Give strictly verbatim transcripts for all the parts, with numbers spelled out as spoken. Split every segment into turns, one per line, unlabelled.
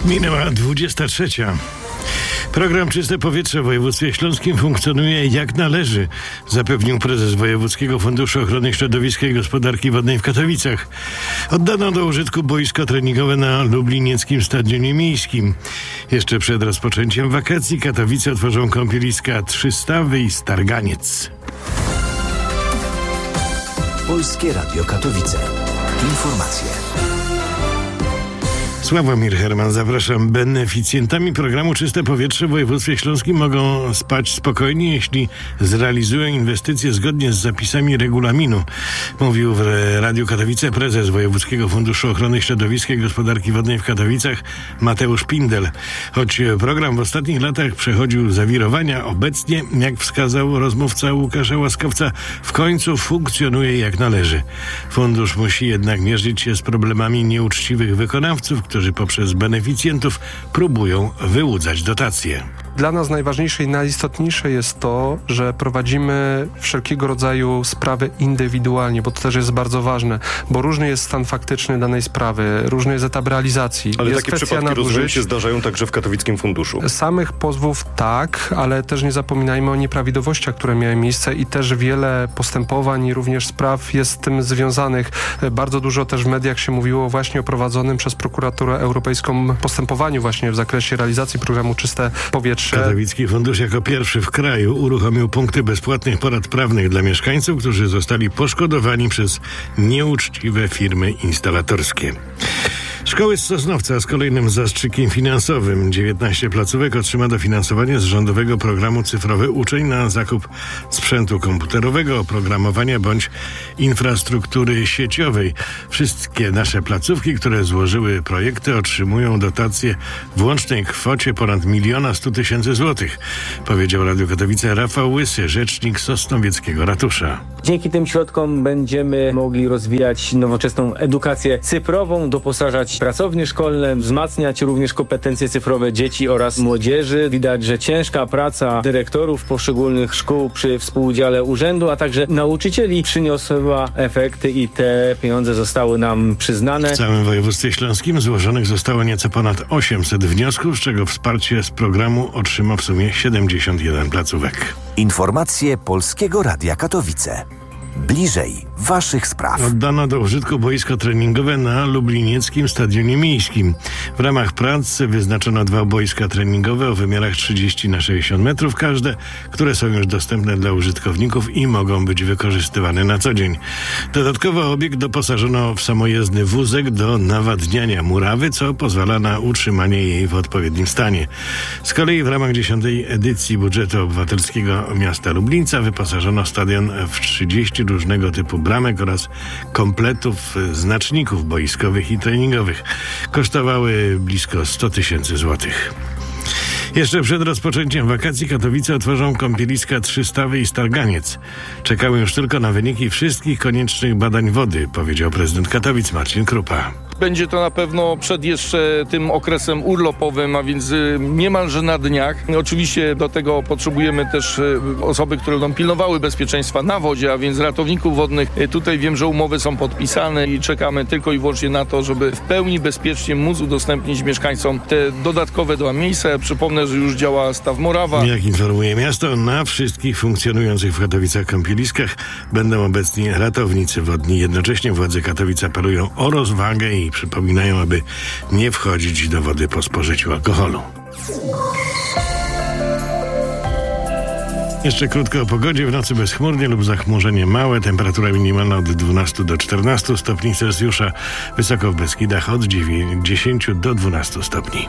Minęła dwudziesta trzecia. Program Czyste Powietrze w województwie śląskim funkcjonuje jak należy, zapewnił prezes Wojewódzkiego Funduszu Ochrony Środowiska i Gospodarki Wodnej w Katowicach. Oddano do użytku boisko treningowe na lublinieckim stadionie miejskim. Jeszcze przed rozpoczęciem wakacji Katowice otworzą kąpieliska Trzystawy i Starganiec.
Polskie Radio Katowice. Informacje.
Sławomir Herman, zapraszam. Beneficjentami programu Czyste Powietrze w województwie śląskim mogą spać spokojnie, jeśli zrealizują inwestycje zgodnie z zapisami regulaminu. Mówił w Radiu Katowice prezes Wojewódzkiego Funduszu Ochrony Środowiska i Gospodarki Wodnej w Katowicach Mateusz Pindel. Choć program w ostatnich latach przechodził zawirowania, obecnie, jak wskazał rozmówca Łukasza Łaskowca, w końcu funkcjonuje jak należy. Fundusz musi jednak mierzyć się z problemami nieuczciwych wykonawców, którzy poprzez beneficjentów próbują wyłudzać dotacje.
Dla nas najważniejsze i najistotniejsze jest to, że prowadzimy wszelkiego rodzaju sprawy indywidualnie, bo to też jest bardzo ważne, bo różny jest stan faktyczny danej sprawy, różny jest etap realizacji.
Ale
jest
takie przypadki,
nadużyć.
rozumiem, się zdarzają także w Katowickim Funduszu.
Samych pozwów tak, ale też nie zapominajmy o nieprawidłowościach, które miały miejsce i też wiele postępowań i również spraw jest z tym związanych. Bardzo dużo też w mediach się mówiło właśnie o prowadzonym przez prokuraturę europejską postępowaniu właśnie w zakresie realizacji programu Czyste Powietrze.
Katowicki Fundusz jako pierwszy w kraju uruchomił punkty bezpłatnych porad prawnych dla mieszkańców, którzy zostali poszkodowani przez nieuczciwe firmy instalatorskie. Szkoły z Sosnowca z kolejnym zastrzykiem finansowym. dziewiętnaście placówek otrzyma dofinansowanie z rządowego programu Cyfrowy Uczeń na zakup sprzętu komputerowego, oprogramowania bądź infrastruktury sieciowej. Wszystkie nasze placówki, które złożyły projekty, otrzymują dotacje w łącznej kwocie ponad miliona stu tysięcy złotych, powiedział Radiu Katowice Rafał Łysy, rzecznik Sosnowieckiego Ratusza.
Dzięki tym środkom będziemy mogli rozwijać nowoczesną edukację cyfrową, doposażać pracownie szkolne, wzmacniać również kompetencje cyfrowe dzieci oraz młodzieży. Widać, że ciężka praca dyrektorów poszczególnych szkół przy współudziale urzędu, a także nauczycieli przyniosła efekty i te pieniądze zostały nam przyznane.
W całym województwie śląskim złożonych zostało nieco ponad osiemset wniosków, z czego wsparcie z programu otrzyma w sumie siedemdziesiąt jeden placówek.
Informacje Polskiego Radia Katowice. Bliżej waszych spraw.
Oddano do użytku boisko treningowe na lublinieckim stadionie miejskim. W ramach prac wyznaczono dwa boiska treningowe o wymiarach trzydzieści na sześćdziesiąt metrów każde, które są już dostępne dla użytkowników i mogą być wykorzystywane na co dzień. Dodatkowo obiekt doposażono w samojezdny wózek do nawadniania murawy, co pozwala na utrzymanie jej w odpowiednim stanie. Z kolei w ramach dziesiątej edycji budżetu obywatelskiego miasta Lublińca wyposażono stadion w trzydzieści różnego typu bramek oraz kompletów znaczników boiskowych i treningowych. Kosztowały blisko sto tysięcy złotych. Jeszcze przed rozpoczęciem wakacji Katowice otworzą kąpieliska Trzystawy i Starganiec. Czekały już tylko na wyniki wszystkich koniecznych badań wody, powiedział prezydent Katowic Marcin Krupa.
Będzie to na pewno przed jeszcze tym okresem urlopowym, a więc niemalże na dniach. Oczywiście do tego potrzebujemy też osoby, które będą pilnowały bezpieczeństwa na wodzie, a więc ratowników wodnych. Tutaj wiem, że umowy są podpisane i czekamy tylko i wyłącznie na to, żeby w pełni bezpiecznie móc udostępnić mieszkańcom te dodatkowe dwa miejsca. Przypomnę, że już działa Staw Morawa.
Jak informuje miasto, na wszystkich funkcjonujących w Katowicach kąpieliskach będą obecni ratownicy wodni. Jednocześnie władze Katowic apelują o rozwagę i przypominają, aby nie wchodzić do wody po spożyciu alkoholu. Jeszcze krótko o pogodzie. W nocy bezchmurnie lub zachmurzenie małe. Temperatura minimalna od dwunastu do czternastu stopni Celsjusza. Wysoko w Beskidach od dziesięciu do dwunastu stopni.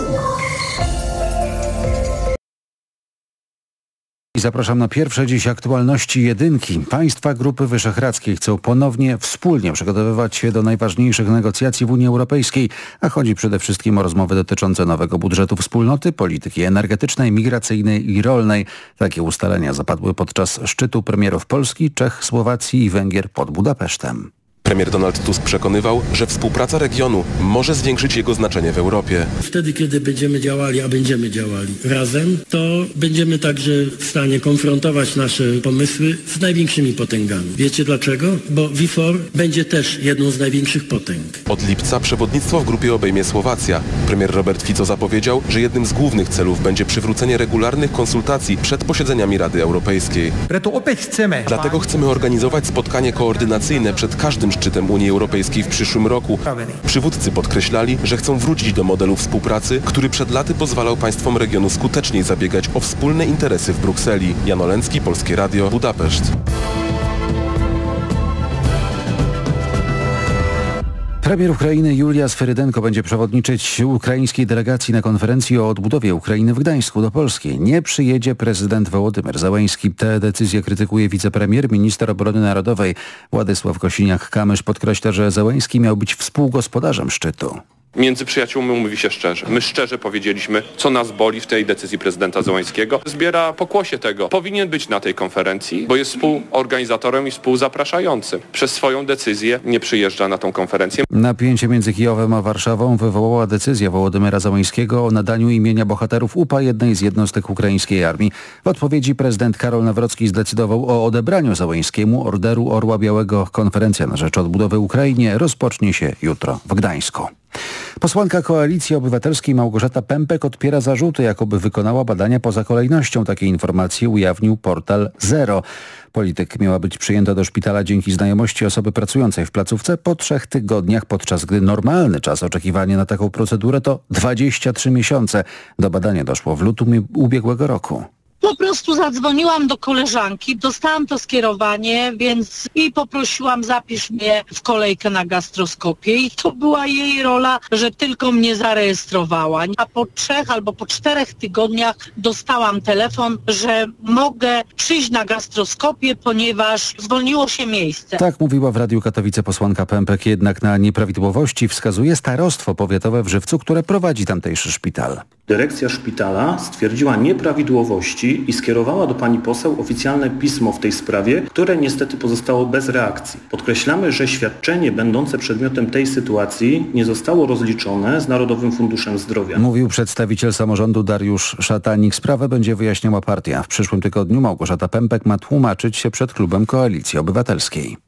I zapraszam na pierwsze dziś aktualności jedynki. Państwa Grupy Wyszehradzkiej chcą ponownie wspólnie przygotowywać się do najważniejszych negocjacji w Unii Europejskiej, a chodzi przede wszystkim o rozmowy dotyczące nowego budżetu wspólnoty, polityki energetycznej, migracyjnej i rolnej. Takie ustalenia zapadły podczas szczytu premierów Polski, Czech, Słowacji i Węgier pod Budapesztem.
Premier Donald Tusk przekonywał, że współpraca regionu może zwiększyć jego znaczenie w Europie.
Wtedy, kiedy będziemy działali, a będziemy działali razem, to będziemy także w stanie konfrontować nasze pomysły z największymi potęgami. Wiecie dlaczego? Bo V cztery będzie też jedną z największych potęg.
Od lipca przewodnictwo w grupie obejmie Słowacja. Premier Robert Fico zapowiedział, że jednym z głównych celów będzie przywrócenie regularnych konsultacji przed posiedzeniami Rady Europejskiej. Dlatego chcemy organizować spotkanie koordynacyjne przed każdym szczytem Unii Europejskiej w przyszłym roku. Przywódcy podkreślali, że chcą wrócić do modelu współpracy, który przed laty pozwalał państwom regionu skuteczniej zabiegać o wspólne interesy w Brukseli. Jan Oleński, Polskie Radio, Budapeszt.
Premier Ukrainy Julia Sferydenko będzie przewodniczyć ukraińskiej delegacji na konferencji o odbudowie Ukrainy w Gdańsku do Polski. Nie przyjedzie prezydent Wołodymyr Zełenski. Tę decyzję krytykuje wicepremier, minister obrony narodowej Władysław Kosiniak-Kamysz. Podkreśla, że Zełenski miał być współgospodarzem szczytu.
Między przyjaciółmi mówi się szczerze. My szczerze powiedzieliśmy, co nas boli w tej decyzji prezydenta Zełenskiego. Zbiera pokłosie tego. Powinien być na tej konferencji, bo jest współorganizatorem i współzapraszającym. Przez swoją decyzję nie przyjeżdża na tą konferencję.
Napięcie między Kijowem a Warszawą wywołała decyzja Wołodymyra Zełenskiego o nadaniu imienia bohaterów U P A jednej z jednostek ukraińskiej armii. W odpowiedzi prezydent Karol Nawrocki zdecydował o odebraniu Zełenskiemu Orderu Orła Białego. Konferencja na rzecz odbudowy Ukrainie rozpocznie się jutro w Gdańsku. Posłanka Koalicji Obywatelskiej Małgorzata Pępek odpiera zarzuty, jakoby wykonała badania poza kolejnością. Takie informacje ujawnił portal Zero. Polityk miała być przyjęta do szpitala dzięki znajomości osoby pracującej w placówce po trzech tygodniach, podczas gdy normalny czas oczekiwania na taką procedurę to dwadzieścia trzy miesiące. Do badania doszło w lutym ubiegłego roku.
Po prostu zadzwoniłam do koleżanki, dostałam to skierowanie, więc i poprosiłam, zapisz mnie w kolejkę na gastroskopię i to była jej rola, że tylko mnie zarejestrowała. A po trzech albo po czterech tygodniach dostałam telefon, że mogę przyjść na gastroskopię, ponieważ zwolniło się miejsce.
Tak mówiła w Radiu Katowice posłanka Pępek, jednak na nieprawidłowości wskazuje starostwo powiatowe w Żywcu, które prowadzi tamtejszy szpital.
Dyrekcja szpitala stwierdziła nieprawidłowości i skierowała do pani poseł oficjalne pismo w tej sprawie, które niestety pozostało bez reakcji. Podkreślamy, że świadczenie będące przedmiotem tej sytuacji nie zostało rozliczone z Narodowym Funduszem Zdrowia.
Mówił przedstawiciel samorządu Dariusz Szatanik. Sprawę będzie wyjaśniała partia. W przyszłym tygodniu Małgorzata Pępek ma tłumaczyć się przed klubem Koalicji Obywatelskiej.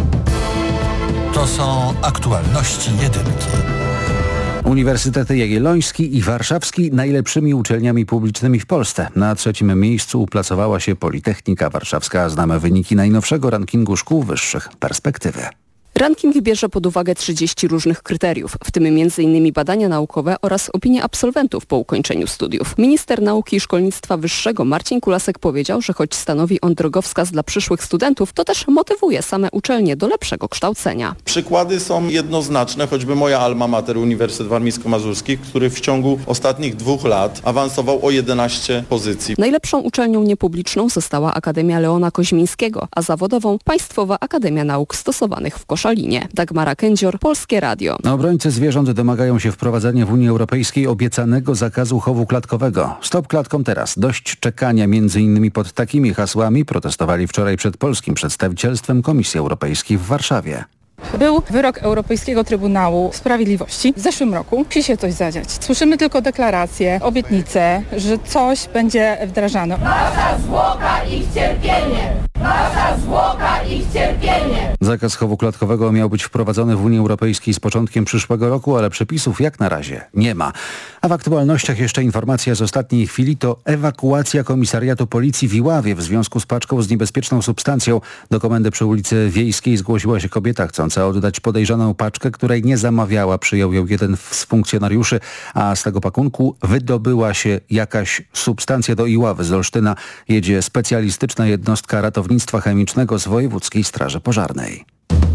To są aktualności jedynki.
Uniwersytety Jagielloński i Warszawski najlepszymi uczelniami publicznymi w Polsce. Na trzecim miejscu uplacowała się Politechnika Warszawska. Znamy wyniki najnowszego rankingu szkół wyższych. Perspektywy.
Ranking bierze pod uwagę trzydzieści różnych kryteriów, w tym między innymi badania naukowe oraz opinie absolwentów po ukończeniu studiów. Minister Nauki i Szkolnictwa Wyższego Marcin Kulasek powiedział, że choć stanowi on drogowskaz dla przyszłych studentów, to też motywuje same uczelnie do lepszego kształcenia.
Przykłady są jednoznaczne, choćby moja alma mater, Uniwersytet Warmińsko-Mazurski, który w ciągu ostatnich dwóch lat awansował o jedenaście pozycji.
Najlepszą uczelnią niepubliczną została Akademia Leona Koźmińskiego, a zawodową Państwowa Akademia Nauk Stosowanych w Koszalinie. Dagmara Kędzior, Polskie Radio.
Obrońcy zwierząt domagają się wprowadzenia w Unii Europejskiej obiecanego zakazu chowu klatkowego. Stop klatkom teraz. Dość czekania. Między innymi pod takimi hasłami protestowali wczoraj przed polskim przedstawicielstwem Komisji Europejskiej w Warszawie.
Był wyrok Europejskiego Trybunału Sprawiedliwości w zeszłym roku. Musi się coś zadziać. Słyszymy tylko deklaracje, obietnice, że coś będzie wdrażane.
Nasza zwłoka ich cierpienie! Nasza zwłoka ich cierpienie!
Zakaz chowu klatkowego miał być wprowadzony w Unii Europejskiej z początkiem przyszłego roku, ale przepisów jak na razie nie ma. A w aktualnościach jeszcze informacja z ostatniej chwili to ewakuacja komisariatu policji w Iławie w związku z paczką z niebezpieczną substancją. Do komendy przy ulicy Wiejskiej zgłosiła się kobieta chcąca oddać podejrzaną paczkę, której nie zamawiała. Przyjął ją jeden z funkcjonariuszy, a z tego pakunku wydobyła się jakaś substancja. Do Iławy z Olsztyna jedzie specjalistyczna jednostka ratownictwa chemicznego z Wojewódzkiej Straży Pożarnej.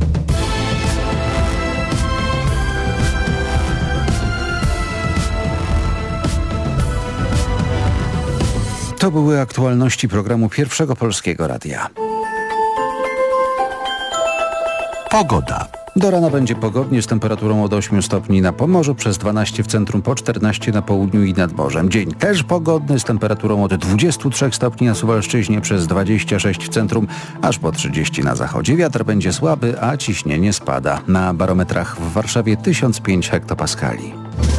To były aktualności programu Pierwszego Polskiego Radia.
Pogoda.
Do rana będzie pogodnie z temperaturą od ośmiu stopni na Pomorzu, przez dwanaście w centrum, po czternaście na południu i nad morzem. Dzień też pogodny z temperaturą od dwudziestu trzech stopni na Suwalszczyźnie, przez dwadzieścia sześć w centrum, aż po trzydzieści na zachodzie. Wiatr będzie słaby, a ciśnienie spada. Na barometrach w Warszawie tysiąc pięć hektopaskali.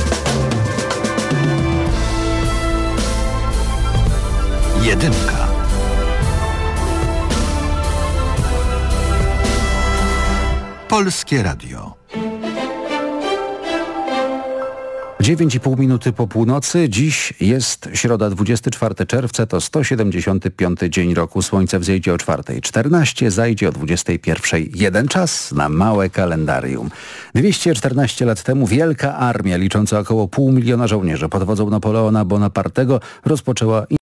Jedynka. Polskie Radio.
dziewięć i pół minuty po północy. Dziś jest środa, dwudziestego czwartego czerwca, to sto siedemdziesiąty piąty dzień roku. Słońce wzejdzie o czwartej czternaście, zajdzie o dwudziestej pierwszej. Jeden czas na małe kalendarium. dwieście czternaście lat temu wielka armia licząca około pół miliona żołnierzy pod wodzą Napoleona Bonapartego rozpoczęła